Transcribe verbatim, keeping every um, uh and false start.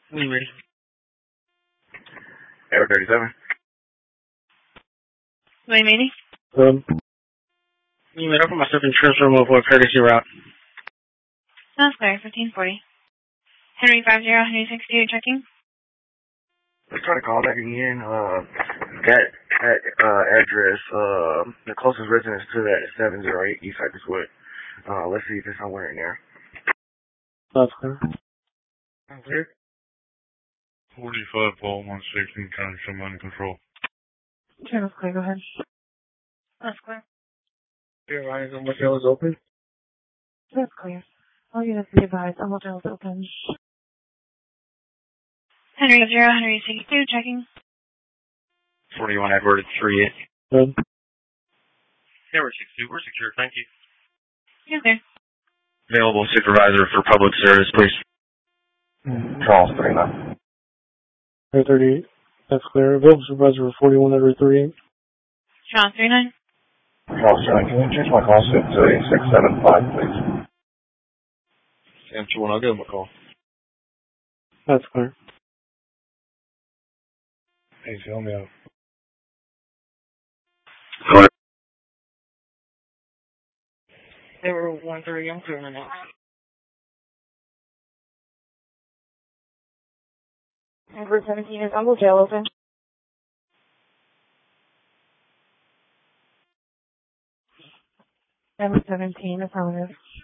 You ready? Air thirty-seven. Wait, meeting? Um, you made up for myself in transfer mode for a courtesy route. Sounds clear, fifteen forty. Henry five zero, Henry six two, checking. Let's try to call back again. Uh, that, that, uh, address, uh, the closest residence to that is seven oh eight East Cypress Wood. Uh, let's see if there's somewhere in there. That's clear. Okay. forty-five Paul one sixteen, trying to show under control. Okay, that's clear, go ahead. That's clear. Your line on motel is open? That's clear. All units be advised, all motels open. Henry zero, Henry six two, checking. forty-one Edward three eight. Good. Henry six two, we're secure, thank you. Yes, sir. Available supervisor for public service, please. Charles three nine. Air thirty-eight, that's clear. Available supervisor for forty-one Edward three eight. Sean three nine. Charles three nine, can you change my call sit to a six seven five, please? Sam two one, I'll give him a call. That's clear. Hey, fill me out. Clear. They were one three, I'm clear now. Number seventeen is on motel open. Number seventeen, affirmative.